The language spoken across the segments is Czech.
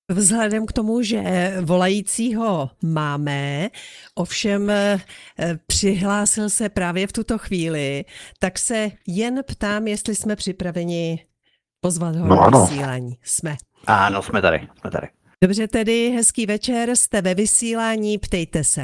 Vzhledem k tomu, že volajícího máme, ovšem přihlásil se právě v tuto chvíli, tak se jen ptám, jestli jsme připraveni pozvat ho do vysílání. Jsme. Ano, jsme tady. Dobře, tedy hezký večer, jste ve vysílání, ptejte se.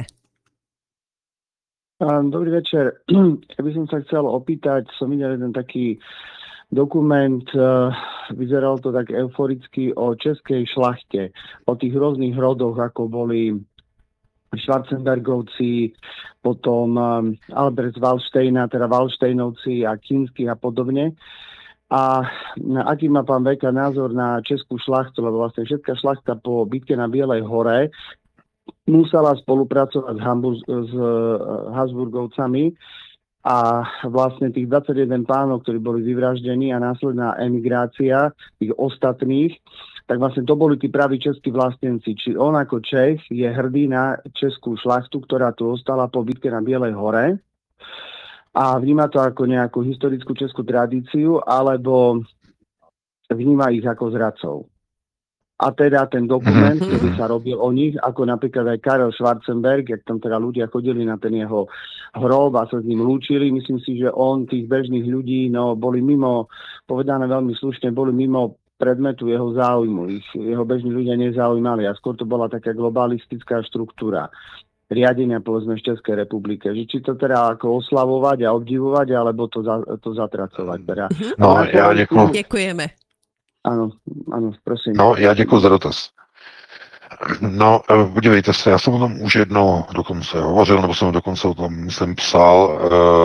Dobrý večer. Ja by som sa chcel opýtať, som videl jeden taký dokument, vyzeral to tak euforicky o českej šlachte, o tých rôznych rodoch, ako boli Schwarzenbergovci, potom Albert z Valdštejna, teda Valdštejnovci a Kinských a podobne. A aký má pán Beka názor na českú šlachtu, lebo vlastne všetká šlachta po bitke na Bielej hore musela spolupracovať s Habsburgovcami a vlastne tých 21 pánov, ktorí boli vyvraždení a následná emigrácia tých ostatných, tak vlastne to boli tí praví českí vlastenci. Či on ako Čech je hrdý na českú šlachtu, ktorá tu ostala po bitke na Bielej hore a vníma to ako nejakú historickú českú tradíciu, alebo vníma ich ako zradcov. A teda ten dokument, ktorý sa robil o nich, ako napríklad aj Karel Schwarzenberg, jak tam teda ľudia chodili na ten jeho hrob a sa s ním lúčili, myslím si, že on tých bežných ľudí, boli mimo, povedané veľmi slušne, boli mimo predmetu jeho záujmu. Jeho bežní ľudia nezaujímali a skôr to bola taká globalistická štruktúra riadenia, povedzme, v Českej republike. Že či to teda ako oslavovať a obdivovať, alebo to zatracovať. Teda. No, já děkuji. Děkujeme. Ano, prosím. No, já děkuji za dotaz. No, podívejte se, já jsem o tom už jednou dokonce hovořil, nebo jsem dokonce o tom, myslím, psal.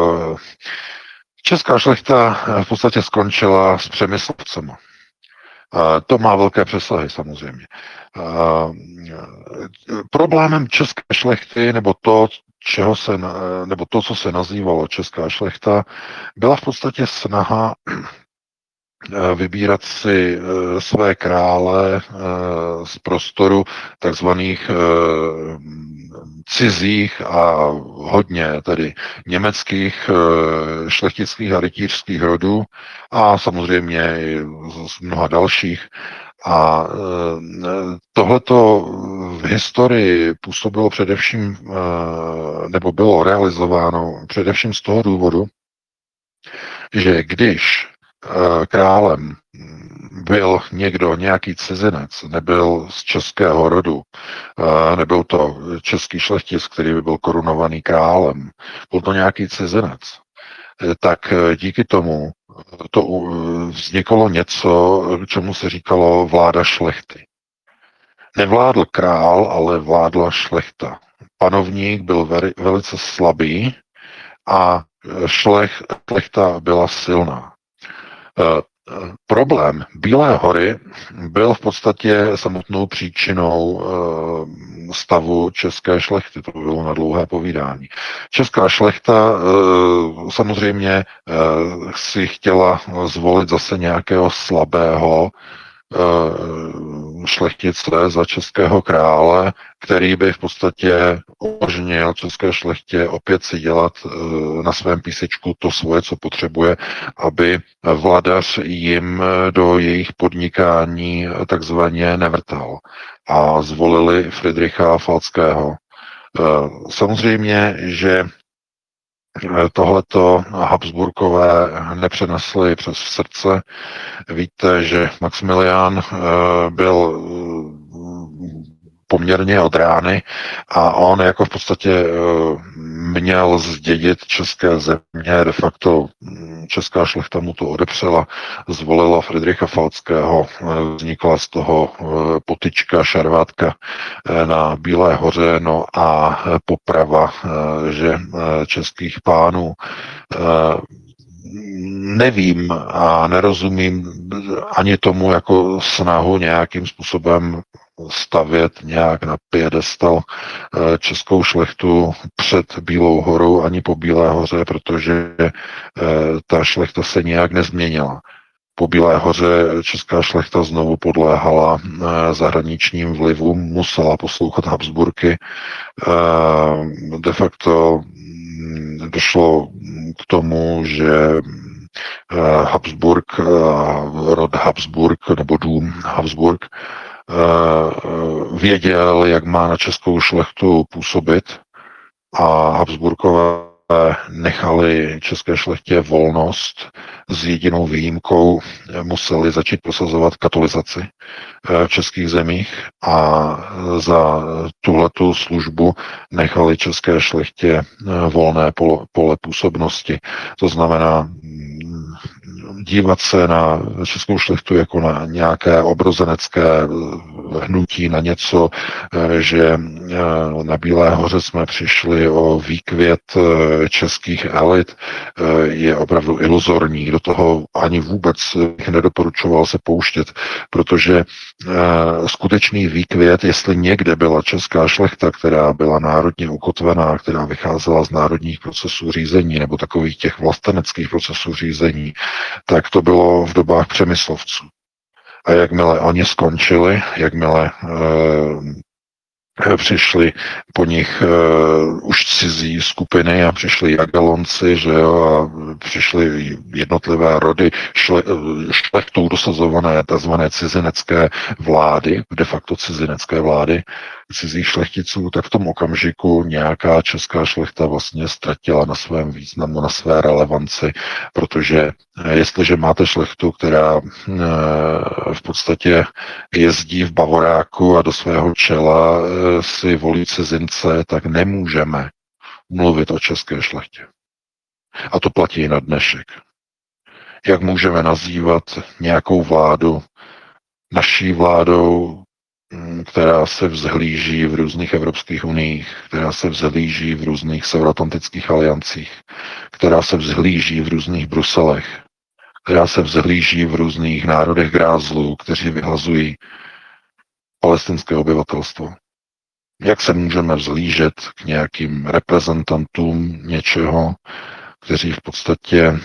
Česká šlechta v podstatě skončila s Přemyslovcema. To má velké přesahy, samozřejmě. Problémem české šlechty, nebo to, co se nazývalo česká šlechta, byla v podstatě snaha vybírat si své krále z prostoru takzvaných cizích a hodně tedy německých šlechtických a rytířských rodů a samozřejmě i z mnoha dalších. A tohleto v historii působilo především, nebo bylo realizováno především z toho důvodu, že když králem byl nějaký cizinec, nebyl z českého rodu, nebyl to český šlechtic, který by byl korunovaný králem, byl to nějaký cizinec, tak díky tomu to vzniklo něco, čemu se říkalo vláda šlechty. Nevládl král, ale vládla šlechta. Panovník byl velice slabý a šlechta byla silná. Problém Bílé hory byl v podstatě samotnou příčinou stavu české šlechty. To bylo na dlouhé povídání. Česká šlechta samozřejmě si chtěla zvolit zase nějakého slabého šlechtice za českého krále, který by v podstatě umožnil české šlechtě opět si dělat na svém písečku to svoje, co potřebuje, aby vladař jim do jejich podnikání takzvaně nevrtal. A zvolili Fridricha Falckého. Samozřejmě, že tohleto Habsburkové nepřenesli přes srdce. Víte, že Maxmilián byl poměrně od rány a on jako v podstatě měl zdědit české země, de facto česká šlechta mu to odepřela, zvolila Fridricha Falckého, vznikla z toho potyčka, šarvátka na Bílé hoře, no a poprava, že českých pánů. Nevím a nerozumím ani tomu jako snahu nějakým způsobem stavět nějak na piedestal českou šlechtu před Bílou horou ani po Bílé hoře, protože ta šlechta se nějak nezměnila. Po Bílé hoře česká šlechta znovu podléhala zahraničním vlivům, musela poslouchat Habsburky. De facto došlo k tomu, že Habsburg, rod Habsburg nebo dům Habsburg věděl, jak má na českou šlechtu působit a Habsburkové nechali české šlechtě volnost, s jedinou výjimkou museli začít prosazovat katolizaci v českých zemích a za tuhletu službu nechali české šlechtě volné pole působnosti. To znamená dívat se na českou šlechtu jako na nějaké obrozenecké hnutí, na něco, že na Bílé hoře jsme přišli o výkvět českých elit, je opravdu iluzorní. Do toho ani vůbec bych nedoporučoval se pouštět, protože skutečný výkvět, jestli někde byla česká šlechta, která byla národně ukotvená, která vycházela z národních procesů řízení nebo takových těch vlasteneckých procesů řízení, tak to bylo v dobách Přemyslovců. A jakmile oni skončili, jakmile přišli po nich už cizí skupiny a přišli Jagelonci, že jo, a přišly jednotlivé rody šlechtou dosazované tzv. Cizinecké vlády, de facto cizinecké vlády cizích šlechticů, tak v tom okamžiku nějaká česká šlechta vlastně ztratila na svém významu, na své relevanci, protože jestliže máte šlechtu, která v podstatě jezdí v bavoráku a do svého čela si volí cizince, tak nemůžeme mluvit o české šlechtě. A to platí i na dnešek. Jak můžeme nazývat nějakou vládu naší vládou, která se vzhlíží v různých evropských uniích, která se vzhlíží v různých severoatlantických aliancích, která se vzhlíží v různých Bruselech, která se vzhlíží v různých národech grázlů, kteří vyhlazují palestinské obyvatelstvo. Jak se můžeme vzhlížet k nějakým reprezentantům něčeho, kteří v podstatě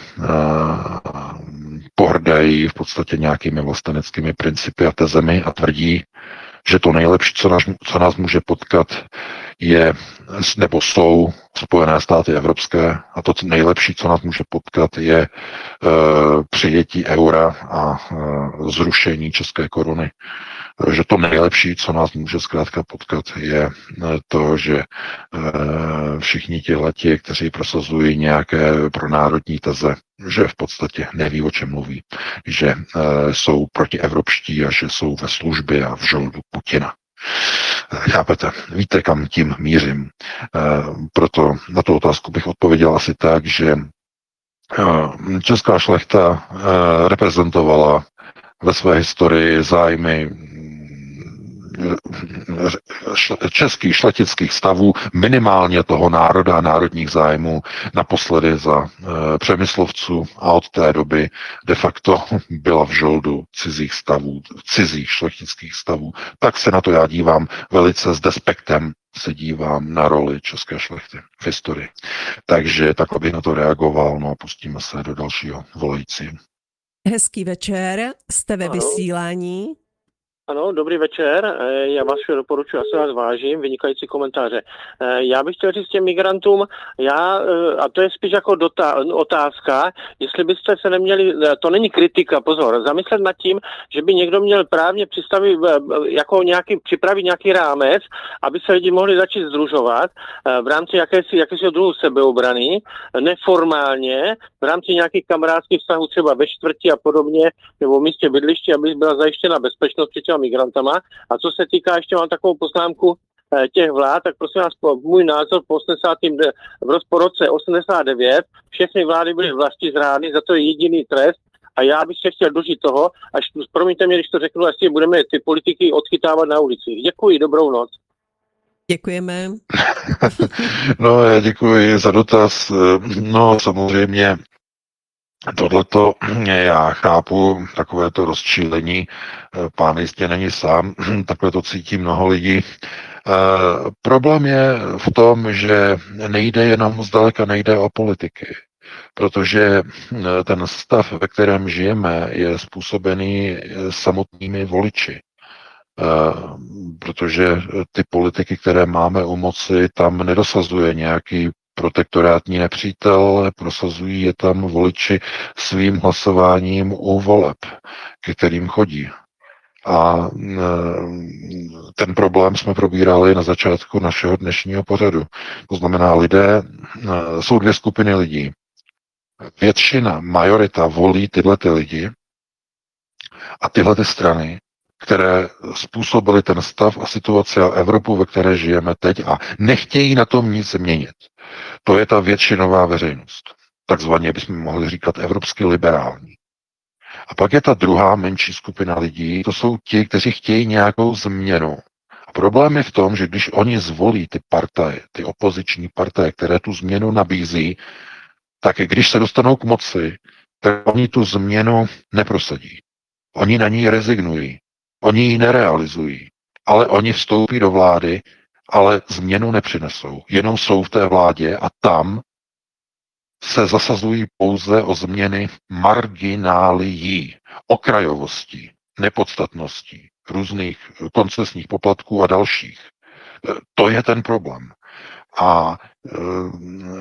pohrdají v podstatě nějakými vlasteneckými principy a tezemi a tvrdí, že to nejlepší, co nás může potkat, je, nebo jsou Spojené státy evropské, a to nejlepší, co nás může potkat, je přijetí eura a zrušení české koruny. Že to nejlepší, co nás může zkrátka potkat, je to, že všichni tihleti, kteří prosazují nějaké pronárodní teze, že v podstatě neví, o čem mluví, že jsou protievropští a že jsou ve službě a v žoldu Putina. Chápete? Víte, kam tím mířím. Proto na tu otázku bych odpověděl asi tak, že česká šlechta reprezentovala ve své historii zájmy českých šlechtických stavů, minimálně toho národa a národních zájmů, naposledy za Přemyslovců, a od té doby de facto byla v žoldu cizích stavů, cizích šlechtických stavů. Tak se na to já dívám velice s despektem, se dívám na roli české šlechty v historii. Takže takhle bych na to reagoval, no a pustíme se do dalšího volajícího. Hezký večer, jste ve vysílání. Ano, dobrý večer, já vás všeho doporučuji, já se vás vážím, vynikající komentáře. Já bych chtěl říct těm migrantům, a to je spíš jako otázka, jestli byste se neměli, to není kritika, pozor, zamyslet nad tím, že by někdo měl právně připravit nějaký rámec, aby se lidi mohli začít sdružovat v rámci jakési druhu sebeobrany, neformálně, v rámci nějakých kamarádských vztahů třeba ve čtvrti a podobně, nebo v místě bydliště, aby byla zajištěna bezpečnost před těma migrantama. A co se týká, ještě mám takovou poznámku těch vlád, tak prosím vás, můj názor po roce 89 všechny vlády byly vlastizrádny, za to je jediný trest. A já bych se chtěl dožít toho, až promiňte mě, když to řeknu, až si budeme ty politiky odchytávat na ulicích. Děkuji, dobrou noc. Děkujeme. No, já děkuji za dotaz. No, samozřejmě tohleto já chápu, takovéto rozčílení, pán jistě není sám, takhle to cítí mnoho lidí. Problém je v tom, že nejde jenom zdaleka nejde o politiky, protože ten stav, ve kterém žijeme, je způsobený samotnými voliči. Protože ty politiky, které máme u moci, tam nedosazuje nějaký protektorátní nepřítel, prosazují je tam voliči svým hlasováním u voleb, ke kterým chodí. A ten problém jsme probírali na začátku našeho dnešního pořadu. To znamená, lidé, jsou dvě skupiny lidí. Většina, majorita volí tyhle ty lidi a tyhle ty strany, které způsobily ten stav a situaci a Evropu, ve které žijeme teď a nechtějí na tom nic změnit. To je ta většinová veřejnost. Takzvaně bychom mohli říkat evropsky liberální. A pak je ta druhá menší skupina lidí, to jsou ti, kteří chtějí nějakou změnu. A problém je v tom, že když oni zvolí ty partaje, ty opoziční partaje, které tu změnu nabízí, tak když se dostanou k moci, tak oni tu změnu neprosadí. Oni na ní rezignují. Oni ji nerealizují. Ale oni vstoupí do vlády, ale změnu nepřinesou. Jenom jsou v té vládě a tam se zasazují pouze o změny marginálií, okrajovostí, nepodstatností, různých koncesních poplatků a dalších. To je ten problém. A